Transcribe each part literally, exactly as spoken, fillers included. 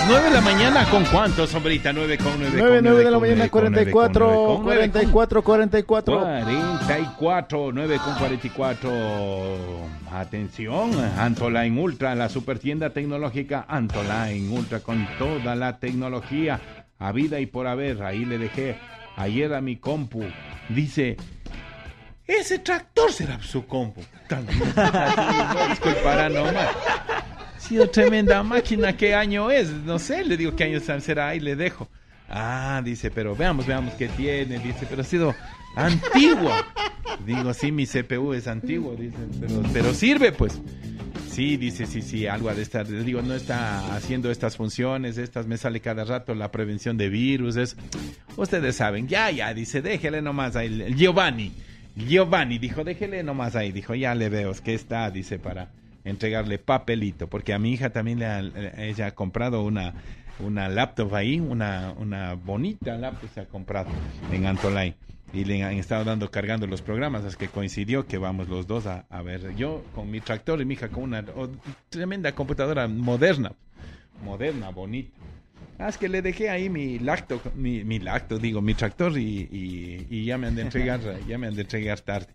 nueve de la mañana, ¿con cuánto, sombrita? nueve con nueve. nueve, nueve de la mañana, cuarenta y cuatro, cuarenta y cuatro, cuarenta y cuatro. cuarenta y cuatro, nueve con cuarenta y cuatro. Atención, Antoline Ultra, la super tienda tecnológica Antoline Ultra con toda la tecnología a vida y por haber. Ahí le dejé ayer a mi compu. Dice, ese tractor será su compu. No disculpará nomás. Ha sido tremenda máquina. ¿Qué año es? No sé, le digo qué año será y le dejo. Ah, dice, pero veamos, veamos qué tiene. Dice, pero ha sido antigua. Digo, sí, mi C P U es antiguo, dice, pero, pero sirve, pues. Sí, dice, sí, sí, algo de esta. Digo, no está haciendo estas funciones, estas me sale cada rato la prevención de virus. Es, ustedes saben, ya, ya, dice, déjele nomás ahí. El Giovanni, Giovanni dijo, déjele nomás ahí. Dijo, ya le veo, es que está, dice, para entregarle papelito, porque a mi hija también le ha, ella ha comprado una, una laptop ahí, una, una bonita laptop se ha comprado en Antoline. Y le han estado dando, cargando los programas, es que coincidió que vamos los dos a, a ver, yo con mi tractor y mi hija con una oh, tremenda computadora moderna, moderna, bonita. Ah, es que le dejé ahí mi lacto, mi, mi lacto, digo, mi tractor y, y, y ya me han de entregar, ya me han de entregar tarde.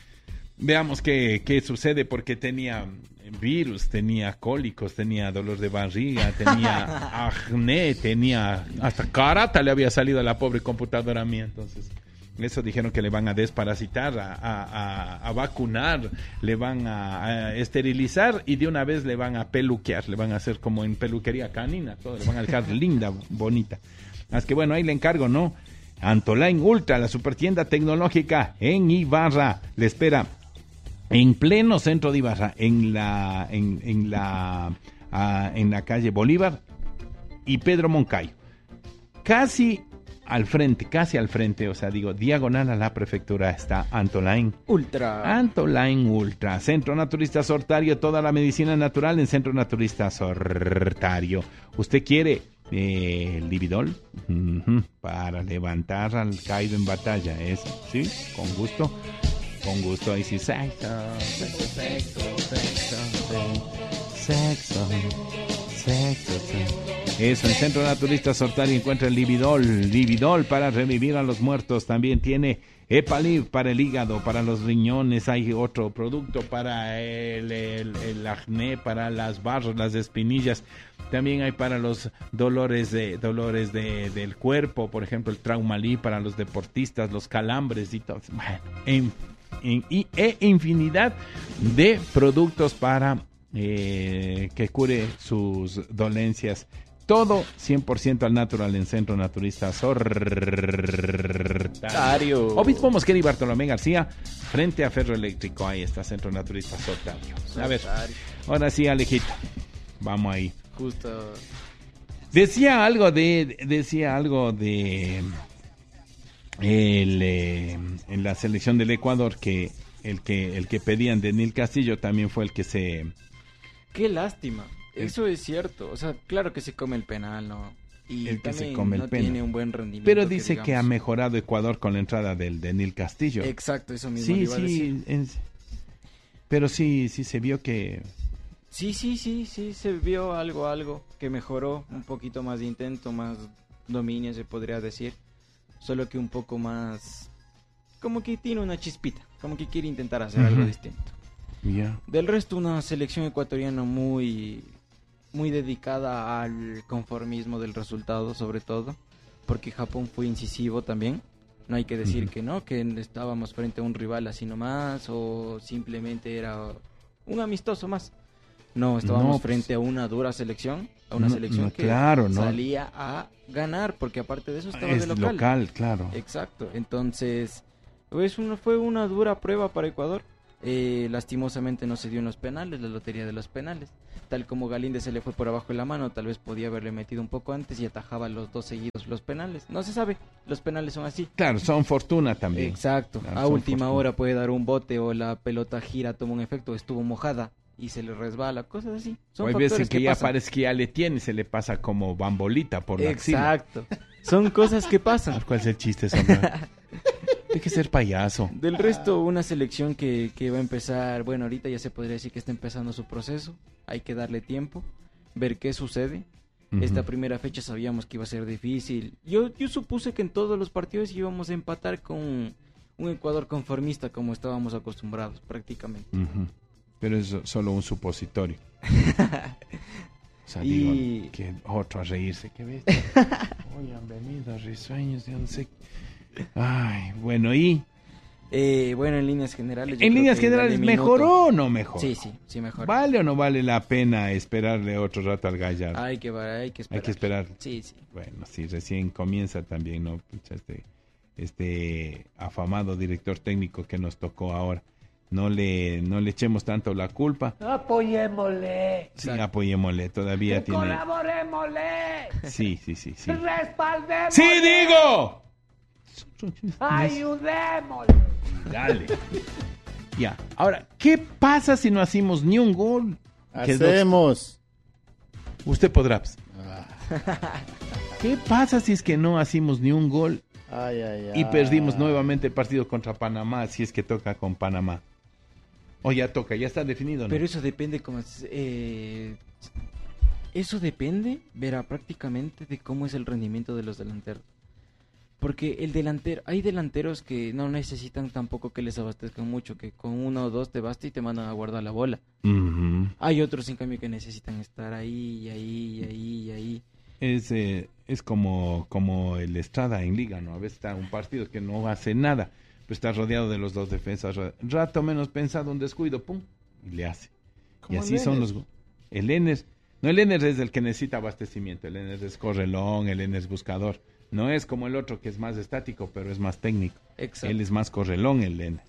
Veamos qué, qué sucede, porque tenía virus, tenía cólicos, tenía dolor de barriga, tenía acné, tenía hasta carata le había salido a la pobre computadora mía, entonces... Eso dijeron que le van a desparasitar, a, a, a, a vacunar, le van a, a esterilizar y de una vez le van a peluquear, le van a hacer como en peluquería canina, todo, le van a dejar linda, bonita. Así que bueno, ahí le encargo, ¿no? Antoline Ultra, la supertienda tecnológica en Ibarra, le espera en pleno centro de Ibarra, en la, en, en la, uh, en la calle Bolívar y Pedro Moncayo. Casi al frente, casi al frente, o sea, digo, diagonal a la prefectura está Antoline Ultra. Antoline Ultra, Centro Naturista Sortario, toda la medicina natural en Centro Naturista Sortario. ¿Usted quiere eh, Lividol? Uh-huh, para levantar al caído en batalla, eso, ¿sí? Con gusto, con gusto, ahí sí, sexo, sexo, sexo, sexo, sexo, sexo, sexo. Eso, en Centro Naturista Sortario encuentra el Lividol, Lividol para revivir a los muertos. También tiene Epaliv para el hígado, para los riñones. Hay otro producto para el, el, el acné, para las barros, las espinillas. También hay para los dolores de dolores de, del cuerpo, por ejemplo, el Traumalí para los deportistas, los calambres y todo. Bueno, en, en, y, e infinidad de productos para eh, que cure sus dolencias. Todo cien por ciento al natural en Centro Naturista Sortario. Obispo Mosquera y Bartolomé García, frente a Ferroeléctrico. Ahí está Centro Naturista Sortario. A ver, ahora sí, Alejito. Vamos ahí. Justo. Decía algo de, decía algo de el, eh, en la selección del Ecuador que el que el que pedían de Nil Castillo también fue el que se. Qué lástima. Eso es cierto, o sea, claro que se come el penal, ¿no? Y el que también se come el no penal. Tiene un buen rendimiento. Pero dice que, que ha mejorado Ecuador con la entrada del de Nil Castillo. Exacto, eso mismo sí, iba a decir. Sí, en, pero sí, sí se vio que... Sí, sí, sí, sí, se vio algo, algo que mejoró, un poquito más de intento, más dominio se podría decir, solo que un poco más, como que tiene una chispita, como que quiere intentar hacer uh-huh. algo distinto. Yeah. Del resto, una selección ecuatoriana muy... muy dedicada al conformismo del resultado, sobre todo, porque Japón fue incisivo también. No hay que decir uh-huh. que no, que estábamos frente a un rival así nomás, o simplemente era un amistoso más. No, estábamos no, frente a una dura selección, a una no, selección no, que claro, salía no. a ganar, porque aparte de eso estaba es de local. local, claro. Exacto, entonces pues una, fue una dura prueba para Ecuador. Eh, lastimosamente no se dio en los penales, la lotería de los penales. Tal como Galíndez se le fue por abajo de la mano, tal vez podía haberle metido un poco antes y atajaba los dos seguidos los penales. No se sabe, los penales son así. Claro, son fortuna también. Exacto, claro, a última fortuna. Hora puede dar un bote o la pelota gira, toma un efecto, estuvo mojada y se le resbala, cosas así. Son Hay factores veces que, que ya pasan. Parece que ya le tiene y se le pasa como bambolita por la axila. Exacto, son cosas que pasan. ¿Cuál es el chiste, Sombra? Hay que ser payaso. Del resto, una selección que, que va a empezar, bueno, ahorita ya se podría decir que está empezando su proceso, hay que darle tiempo, ver qué sucede. Uh-huh. Esta primera fecha sabíamos que iba a ser difícil. Yo, yo supuse que en todos los partidos íbamos a empatar con un Ecuador conformista como estábamos acostumbrados prácticamente. Uh-huh. Pero es solo un supositorio. O sea, y... digo, que otro a reírse, qué bestia. Hoy han venido risueños, yo no sé. Ay, bueno, y... Eh, bueno, en líneas generales... En líneas generales, ¿mejoró o no mejoró? Sí, sí, sí mejoró. ¿Vale o no vale la pena esperarle otro rato al Gallardo? Hay que, hay que esperar. Hay que esperar. Sí, sí. Bueno, sí, recién comienza también, ¿no? Este, este afamado director técnico que nos tocó ahora. No le, no le echemos tanto la culpa. Apoyémosle. Sí, apoyémosle, todavía tiene... Colaborémosle. Sí, sí, sí, sí. Respaldémosle. ¡Sí, digo! Ayudémosle. Dale. Ya. Ahora, ¿qué pasa si no hacemos ni un gol? Hacemos. Usted podrá. ¿Qué pasa si es que no hacemos ni un gol ay, ay, y ay. perdimos nuevamente el partido contra Panamá, si es que toca con Panamá? O ya toca, ya está definido, ¿no? Pero eso depende como... Eh, eso depende, verá, prácticamente de cómo es el rendimiento de los delanteros. Porque el delantero, hay delanteros que no necesitan tampoco que les abastezcan mucho, que con uno o dos te basta y te mandan a guardar la bola. Uh-huh. Hay otros, en cambio, que necesitan estar ahí, y ahí, y ahí, y ahí. Es, eh, es como, como el Estrada en Liga, ¿no? A veces está un partido que no hace nada, pero está rodeado de los dos defensas. Rato menos pensado, un descuido, pum, y le hace. Y así son los... El Enes, no, el Enes es el que necesita abastecimiento, el Enes es correlón, el Enes es buscador. No es como el otro que es más estático, pero es más técnico. Exacto. Él es más correlón, el Enes.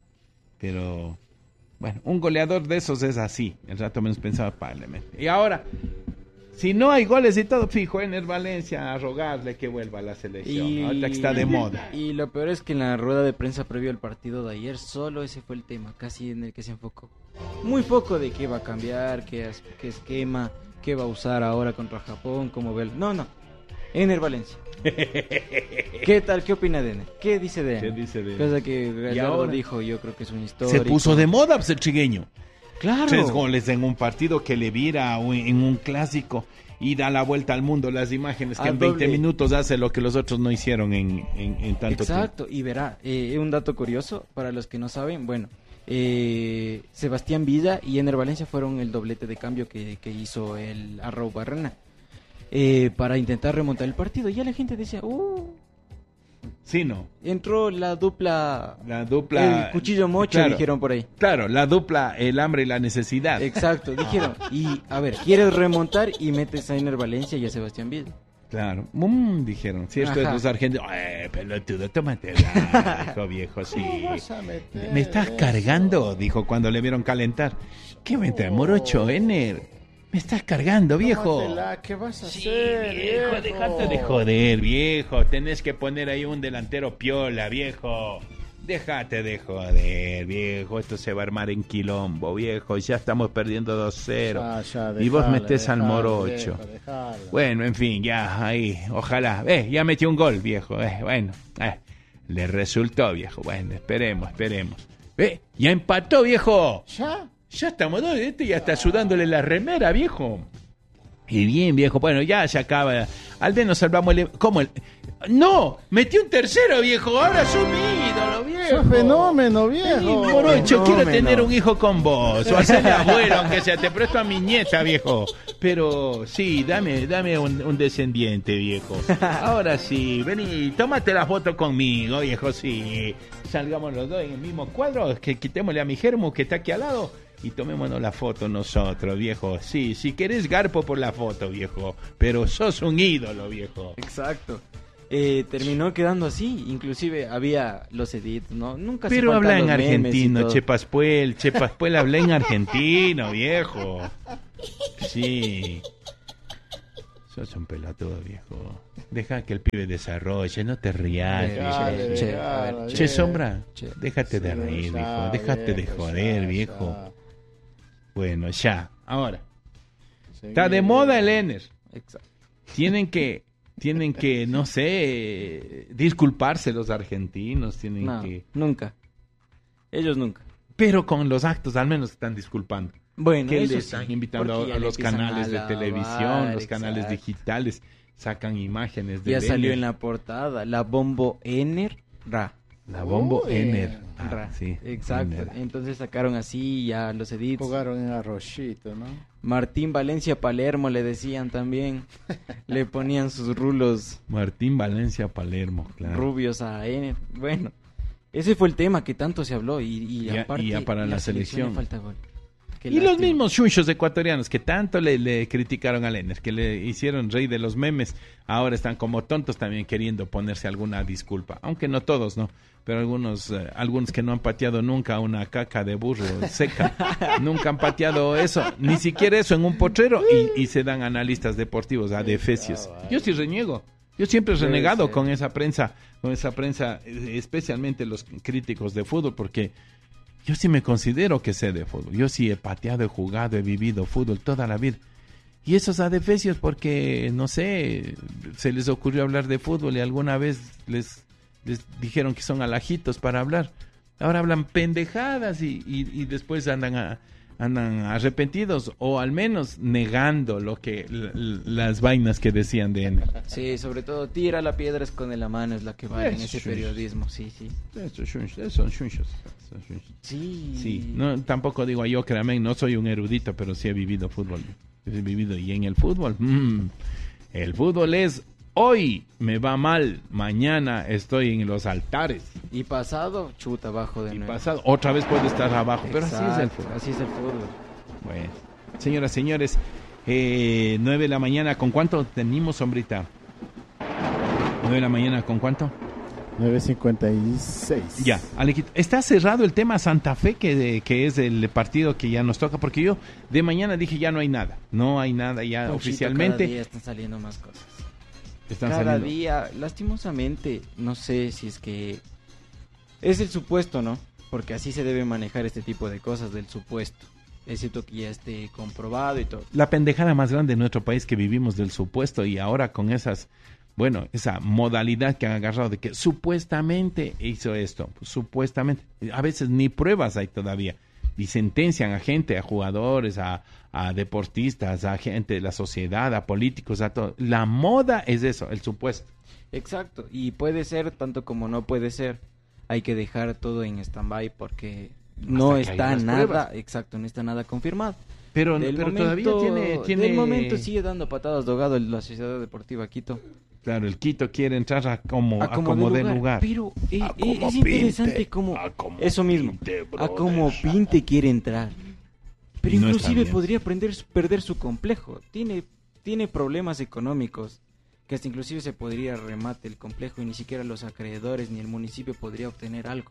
Pero, bueno, un goleador de esos es así. El rato menos pensaba, probablemente. Y ahora, si no hay goles y todo, fijo, Ener Valencia a rogarle que vuelva a la selección. Y... ahorita que está de moda. Y lo peor es que en la rueda de prensa previo al partido de ayer, solo ese fue el tema, casi en el que se enfocó. Muy poco de qué va a cambiar, qué, qué esquema, qué va a usar ahora contra Japón, cómo ve el... No, no. Ener Valencia. ¿Qué tal? ¿Qué opina de Ener? ¿Qué dice de Ener? ¿Qué dice de Ener? Cosa que Gallardo dijo, yo creo que es una historia. Se puso de moda pues, el chigueño. Claro. Tres goles en un partido que le vira en un clásico y da la vuelta al mundo. Las imágenes que al en veinte doble. minutos hace lo que los otros no hicieron en, en, en tanto Exacto. tiempo. Y verá, eh, un dato curioso para los que no saben, bueno, eh, Sebastián Villa y Ener Valencia fueron el doblete de cambio que, que hizo el Arrau Barrena. Eh, para intentar remontar el partido. Ya la gente decía, uh, sí, no. entró la dupla, La dupla. el cuchillo mocho, claro, dijeron por ahí. Claro, la dupla, el hambre y la necesidad. Exacto, dijeron. Y a ver, ¿quieres remontar? Y metes a Ener Valencia y a Sebastián Villa. Claro, mm, dijeron, si esto Ajá. es los argentinos, eh, pelotudo, tómate la, dijo viejo, sí. Me estás eso? cargando, dijo cuando le vieron calentar. ¿Qué me trae, morocho, Ener? Me estás cargando, viejo. Tómatela, ¿qué vas a Sí, hacer, viejo, viejo? dejate de joder, viejo. Tenés que poner ahí un delantero piola, viejo. Déjate de joder, viejo. Esto se va a armar en quilombo, viejo. Ya estamos perdiendo dos cero. Ya, ya, Y vos dejala, metés al dejala, morocho. viejo, dejala. Bueno, en fin, ya, ahí. Ojalá. Eh, ya metió un gol, viejo. Eh, bueno, eh, le resultó, viejo. Bueno, esperemos, esperemos. Eh, ya empató, viejo. ¿Ya? Ya estamos dos, este ya está sudándole la remera, viejo. Y bien, viejo, bueno, ya se acaba. Al menos salvamos el... ¿Cómo el...? ¡No! ¡Metió un tercero, viejo! ¡Ahora sos mi ídolo, viejo! ¡Sos fenómeno, Vení, viejo! morocho, quiero Fenómeno. tener un hijo con vos. O hacerle abuelo, aunque sea. Te presto a mi nieta, viejo. Pero sí, dame dame un, un descendiente, viejo. Ahora sí, vení, tómate la foto conmigo, viejo, sí. Salgamos los dos en el mismo cuadro, que quitémosle a mi germo que está aquí al lado y tomémonos la foto nosotros, viejo. Sí, si querés garpo por la foto, viejo. Pero sos un ídolo, viejo. Exacto. Eh, terminó quedando así, inclusive había los edits, ¿no? Nunca se Pero faltan habla en los memes y argentino, todo. Che Pascuel, Che Pascuel habla en argentino, viejo. Sí. Sos un pelotudo, viejo. Deja que el pibe desarrolle, no te rías, Dejale, viejo. Che, dejala, a ver, viejo. Che, Sombra, Che. déjate de Sí, reír, ya, viejo. Déjate de viejo, joder, ya, viejo. ya. Bueno, ya. Ahora, Seguí, está de moda el Ener. Exacto. Tienen que, tienen que, no sé, disculparse los argentinos, tienen No, que... nunca. Ellos nunca. Pero con los actos al menos están disculpando. Bueno, que eso le sí, están invitando porque a, ya a le los empiezan canales a de alabar, televisión, los canales exacto. digitales, sacan imágenes de Ya salió Ener. en la portada, la Bombo Ener Ra. La Bombo Uy, Ener. Ah, Ra. sí, Exacto. Ener. Entonces sacaron así ya los edits. Jugaron en Arrochito, ¿no? Martín Valencia Palermo le decían también. Le ponían sus rulos Martín Valencia Palermo, claro. rubios a Ener. Bueno, ese fue el tema que tanto se habló. Y, y Ya- y aparte, ya para la le selección. falta gol. Qué Y los lástima. mismos chunchos ecuatorianos que tanto le, le criticaron a Ener, que le hicieron rey de los memes, ahora están como tontos también queriendo ponerse alguna disculpa. Aunque no todos, ¿no? Pero algunos eh, algunos que no han pateado nunca una caca de burro seca, nunca han pateado eso, ni siquiera eso en un potrero, y, y se dan analistas deportivos, adefesios. Yo sí reniego. Yo siempre he Debe renegado ser. con esa prensa, con esa prensa, eh, especialmente los críticos de fútbol, porque yo sí me considero que sé de fútbol. Yo sí he pateado, he jugado, he vivido fútbol toda la vida. Y esos adefesios porque, no sé, se les ocurrió hablar de fútbol y alguna vez les, les dijeron que son alajitos para hablar. Ahora hablan pendejadas y, y, y después andan a, andan arrepentidos o al menos negando lo que l- l- las vainas que decían de él. Sí, sobre todo tira la piedra, esconde la mano, es la que vale en Eso ese sí. periodismo. Sí, sí. Esos chunchos, esos son chunchos, son chunchos. Sí. Sí, no, tampoco digo yo, créame, no soy un erudito, pero sí he vivido fútbol. He vivido y en el fútbol, mm, el fútbol es hoy me va mal, mañana estoy en los altares. Y pasado, chuta abajo de Y nuevo. pasado, otra vez puede estar abajo, pero así es el Exacto, fútbol. así es el fútbol. Bueno, señoras, señores, eh, nueve de la mañana, ¿con cuánto tenemos, sombrita? nueve de la mañana, ¿con cuánto? nueve cincuenta y seis. Ya, Alejito, está cerrado el tema Santa Fe, que, que es el partido que ya nos toca, porque yo de mañana dije ya no hay nada, no hay nada ya Puchito, oficialmente. Cada día están saliendo más cosas. Están cada saliendo. día, lastimosamente, no sé si es que es el supuesto, ¿no? Porque así se debe manejar este tipo de cosas del supuesto. Es cierto que ya esté comprobado y todo. La pendejada más grande de nuestro país que vivimos del supuesto y ahora con esas, bueno, esa modalidad que han agarrado de que supuestamente hizo esto, supuestamente, a veces ni pruebas hay todavía, y sentencian a gente, a jugadores, a, a deportistas, a gente de la sociedad, a políticos, a todo. La moda es eso, el supuesto. Exacto, y puede ser tanto como no puede ser. Hay que dejar todo en stand-by porque no Hasta que está haya las nada, pruebas. exacto, no está nada confirmado. Pero, Del pero momento- todavía tiene, tiene... Del momento sigue dando patadas de ahogado la Sociedad Deportiva Quito. Claro, el Quito quiere entrar a como, a como como de de lugar. lugar. Pero eh, A eh, como es interesante pinte, como a como eso mismo, pinte, a brother. como Pinte quiere entrar. Pero Y no está inclusive bien. podría aprender, perder su complejo. Tiene tiene problemas económicos que hasta inclusive se podría remate el complejo y ni siquiera los acreedores ni el municipio podría obtener algo.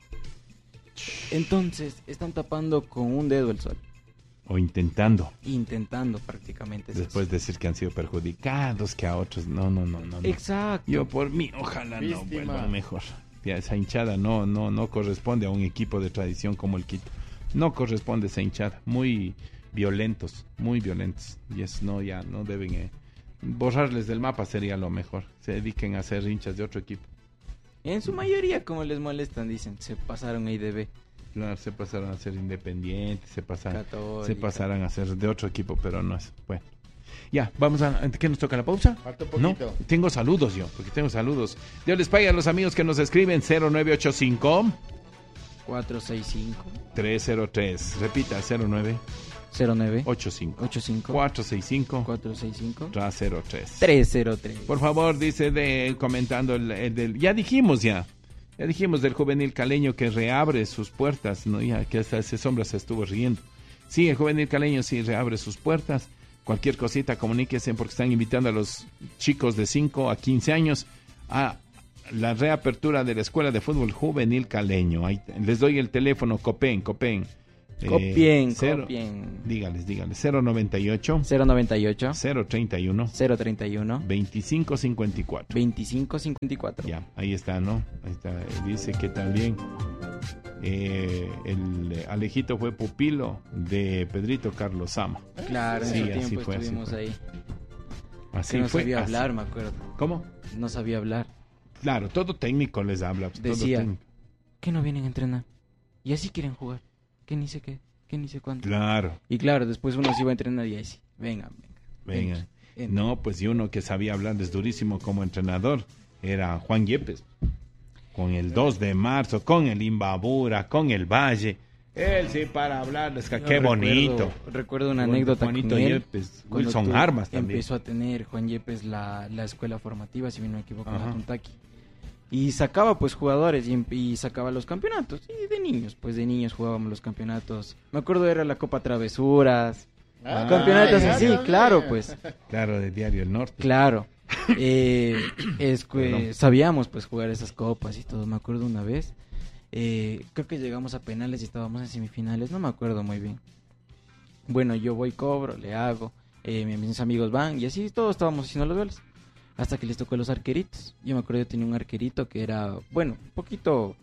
Entonces, están tapando con un dedo el sol, O intentando. intentando prácticamente es Después eso. decir que han sido perjudicados, que a otros. No, no, no, no. no. Exacto. Yo por mí, ojalá no Víctima. vuelvan mejor. Ya, esa hinchada no, no, no corresponde a un equipo de tradición como el Quito. No corresponde esa hinchada. Muy violentos, muy violentos. Y eso no, ya no deben eh, borrarles del mapa sería lo mejor. Se dediquen a ser hinchas de otro equipo. En su mayoría, como les molestan, dicen, se pasaron a I D B. Claro, se pasaron a ser independientes, se pasaron, Católica. se pasaron a ser de otro equipo, pero no es. Bueno. Ya, vamos a... ¿Qué nos toca la pausa? Falta un No, poquito. tengo saludos yo, porque tengo saludos. Dios les pague a los amigos que nos escriben cero nueve ocho cinco cuatro seis cinco tres cero tres. Repita, cero nueve cero nueve ocho cinco ocho cinco cuatro seis cinco cuatro seis cinco cero tres. tres cero tres. Por favor, dice de comentando el, el del... Ya dijimos ya. Ya dijimos del juvenil caleño que reabre sus puertas, ¿no? Ya que hasta ese sombra se estuvo riendo. Sí, el juvenil caleño sí reabre sus puertas. Cualquier cosita, comuníquense porque están invitando a los chicos de cinco a quince años a la reapertura de la Escuela de Fútbol Juvenil Caleño. Ahí les doy el teléfono, Copen, Copen. Eh, Copien, cero- copien. Dígales, dígales. cero noventa y ocho cero noventa y ocho cero treinta y uno cero treinta y uno veinticinco cincuenta y cuatro. veinticinco cincuenta y cuatro. Ya, ahí está, ¿no? Ahí está. Eh, Dice que también eh, el eh, Alejito fue pupilo de Pedrito Carlos Sama. Claro, en Sí, su así tiempo fue, así estuvimos fue. ahí. Así Que no fue. sabía así. hablar, me acuerdo. ¿Cómo? No sabía hablar. Claro, todo técnico les habla. pues, todo Decía, técnico. que no vienen a entrenar. Y así quieren jugar. Que ni sé qué. Que qué, ni sé cuánto. Claro. Y claro, después uno se iba a entrenar y ahí sí, venga, venga. Venga. Entra, entra. No, pues y uno que sabía hablar es durísimo como entrenador era Juan Yepes. Con el dos de marzo, con el Imbabura, con el Valle. Él sí para hablar, es que Yo qué recuerdo- bonito. Recuerdo una Juan- anécdota Juanito con él. Yepes, cuando Wilson tú- Armas también. Empezó a tener Juan Yepes la, la escuela formativa, si bien no me equivoco, en Ajá. Atuntaqui. Y sacaba pues jugadores y, y sacaba los campeonatos. Y de niños, pues de niños jugábamos los campeonatos. Me acuerdo era la Copa Travesuras. Ah, campeonatos ya, así, ya, ya. claro, pues. Claro, de Diario El Norte. Claro. Eh, es que Perdón. sabíamos pues jugar esas copas y todo. Me acuerdo una vez. eh, creo que llegamos a penales y estábamos en semifinales. No me acuerdo muy bien. Bueno, yo voy, cobro, le hago. eh, mis amigos van y así todos estábamos haciendo los goles. Hasta que les tocó los arqueritos. Yo me acuerdo yo tenía un arquerito que era, bueno, un poquito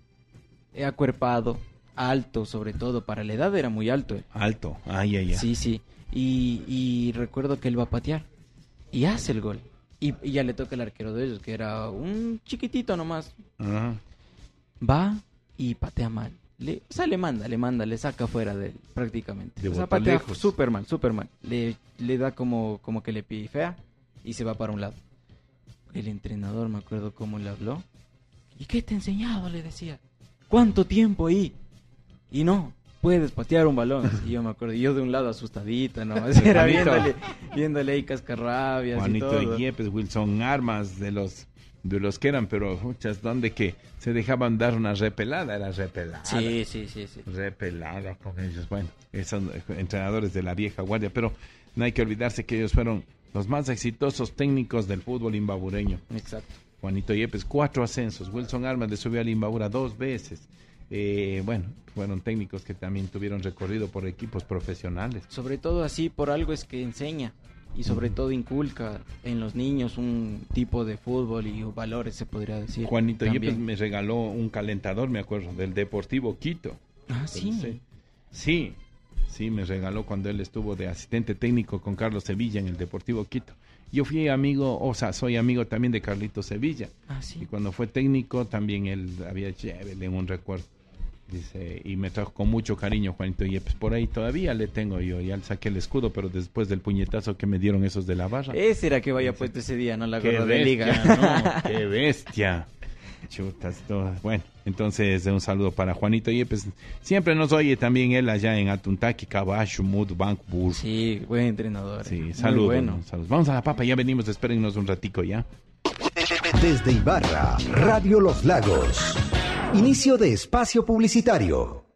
eh, acuerpado, alto sobre todo. Para la edad era muy alto él. Alto. Ay, ay, ay. Sí, sí. Y, y recuerdo que él va a patear. Y hace el gol. Y, y ya le toca al arquero de ellos, que era un chiquitito nomás. Ajá. Va y patea mal. Le, o sea, le manda, le manda, le saca fuera de él, prácticamente. De o sea, botón patea lejos. súper mal, súper mal. Le, le da como, como que le pifea y se va para un lado. El entrenador, me acuerdo cómo le habló. ¿Y qué te he enseñado? Le decía. ¿Cuánto tiempo ahí? Y no, puedes patear un balón. Y yo me acuerdo, y yo de un lado asustadita, ¿no? Era Juanito. viéndole, viéndole ahí cascarrabias y Juanito todo. Yepes, Wilson Armas, de los de los que eran, pero muchas donde que se dejaban dar una repelada, era repelada. Sí, sí, sí, sí. Repelada con ellos. Bueno, esos entrenadores de la vieja guardia, pero no hay que olvidarse que ellos fueron los más exitosos técnicos del fútbol imbabureño. Exacto. Juanito Yepes, cuatro ascensos. Wilson Armas le subió al Imbabura dos veces. Eh, bueno, fueron técnicos que también tuvieron recorrido por equipos profesionales. Sobre todo así, por algo es que enseña y sobre todo inculca en los niños un tipo de fútbol y valores, se podría decir. Juanito también. Yepes me regaló un calentador, me acuerdo, del Deportivo Quito. Ah, sí. Sí, sí, sí, me regaló cuando él estuvo de asistente técnico con Carlos Sevilla en el Deportivo Quito. Yo fui amigo, o sea, soy amigo también de Carlito Sevilla. Ah, Y sí. cuando fue técnico también él había chévere un recuerdo. Dice, y me trajo con mucho cariño Juanito Yepes. Por ahí todavía le tengo yo, ya le saqué el escudo, pero después del puñetazo que me dieron esos de la barra. Ese era que vaya puesto ese día, ¿no? La ¡Qué gorra de bestia! liga. ¿no? ¡Qué bestia! Chutas todas. Bueno, entonces un saludo para Juanito Yepes. Siempre nos oye también él allá en Atuntaqui, Caballo, Mud, Bank, Bur. Sí, buen entrenador. Sí, Muy saludos, bueno. saludos. Vamos a la papa, ya venimos, espérennos un ratico ya. Desde Ibarra, Radio Los Lagos. Inicio de espacio publicitario.